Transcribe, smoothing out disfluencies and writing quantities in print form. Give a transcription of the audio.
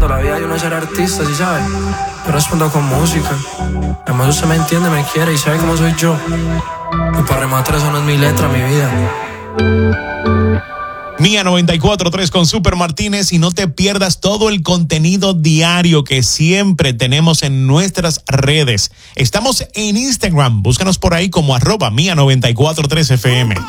entiendo la vida de uno ser artista, ¿sí sabes? Yo respondo con música. Además usted me entiende, me quiere y sabe cómo soy yo. Y para rematar, eso no es mi letra, mi vida. Mía 94.3 con Super Martínez, y no te pierdas todo el contenido diario que siempre tenemos en nuestras redes. Estamos en Instagram, búscanos por ahí como @Mía 94.3 FM.